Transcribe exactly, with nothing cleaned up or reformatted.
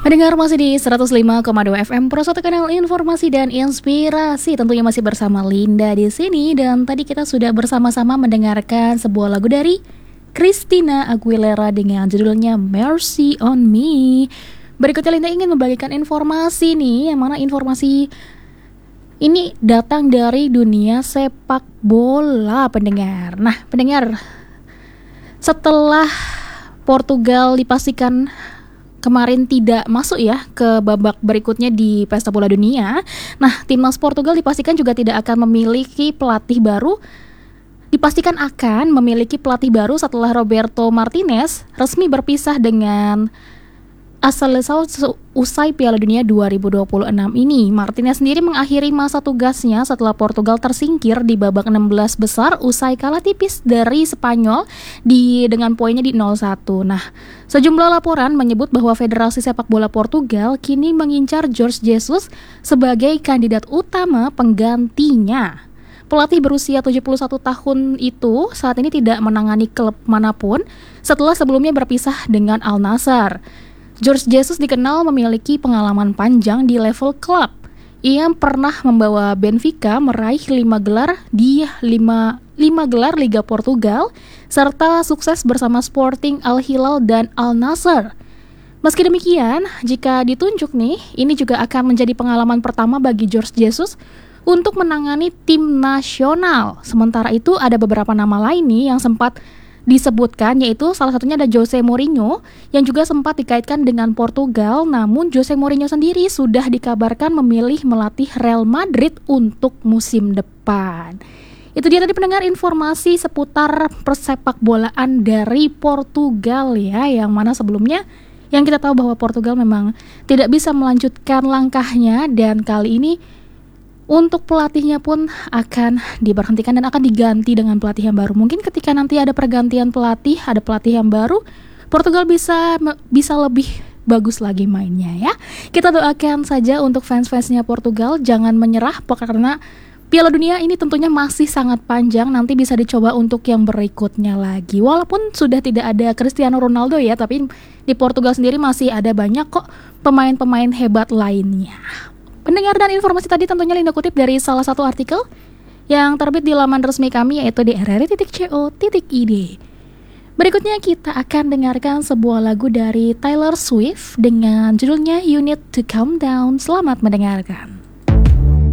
Pendengar masih di seratus lima koma dua F M Pro satu Kanal Informasi dan Inspirasi. Tentunya masih bersama Linda di sini. Dan tadi kita sudah bersama-sama mendengarkan sebuah lagu dari Christina Aguilera dengan judulnya Mercy on Me. Berikutnya Linda ingin membagikan informasi nih, yang mana informasi ini datang dari dunia sepak bola, pendengar. Nah, pendengar, setelah Portugal dipastikan kemarin tidak masuk ya ke babak berikutnya di Pesta Bola Dunia. Nah, timnas Portugal dipastikan juga tidak akan memiliki pelatih baru. Dipastikan akan memiliki pelatih baru setelah Roberto Martinez resmi berpisah dengan Seleção usai Piala Dunia dua ribu dua puluh enam ini. Martinez sendiri mengakhiri masa tugasnya setelah Portugal tersingkir di babak enam belas besar usai kalah tipis dari Spanyol di dengan poinnya di nol satu. Nah, sejumlah laporan menyebut bahwa Federasi Sepak Bola Portugal kini mengincar Jorge Jesus sebagai kandidat utama penggantinya. Pelatih berusia tujuh puluh satu tahun itu saat ini tidak menangani klub manapun setelah sebelumnya berpisah dengan Al Nassr. Jorge Jesus dikenal memiliki pengalaman panjang di level klub. Ia pernah membawa Benfica meraih lima gelar di lima, lima gelar Liga Portugal serta sukses bersama Sporting, Al Hilal dan Al Nassr. Meski demikian, jika ditunjuk nih, ini juga akan menjadi pengalaman pertama bagi Jorge Jesus untuk menangani tim nasional. Sementara itu ada beberapa nama lain nih yang sempat disebutkan, yaitu salah satunya ada Jose Mourinho yang juga sempat dikaitkan dengan Portugal. Namun Jose Mourinho sendiri sudah dikabarkan memilih melatih Real Madrid untuk musim depan. Itu dia tadi pendengar informasi seputar persepak bolaan dari Portugal ya, yang mana sebelumnya yang kita tahu bahwa Portugal memang tidak bisa melanjutkan langkahnya, dan kali ini untuk pelatihnya pun akan diberhentikan dan akan diganti dengan pelatih yang baru. Mungkin ketika nanti ada pergantian pelatih, ada pelatih yang baru, Portugal bisa bisa lebih bagus lagi mainnya ya. Kita doakan saja untuk fans-fansnya Portugal jangan menyerah, karena Piala Dunia ini tentunya masih sangat panjang. Nanti bisa dicoba untuk yang berikutnya lagi. Walaupun sudah tidak ada Cristiano Ronaldo ya, tapi di Portugal sendiri masih ada banyak kok pemain-pemain hebat lainnya. Pendengar, dan informasi tadi tentunya Linda kutip dari salah satu artikel yang terbit di laman resmi kami, yaitu di r r i titik co titik i d. Berikutnya kita akan dengarkan sebuah lagu dari Taylor Swift dengan judulnya You Need to Calm Down. Selamat mendengarkan.